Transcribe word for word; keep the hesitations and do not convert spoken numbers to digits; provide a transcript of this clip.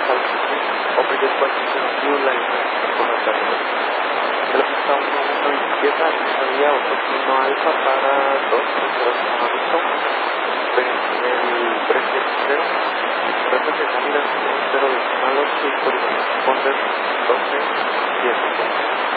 Open Dispatch Blue Line por la tarde. El está uno uno veintisiete, había otro uno alfa para dos, cero agosto. El precio cero. Referencia de salida cero decimal ocho y código responder doce siete.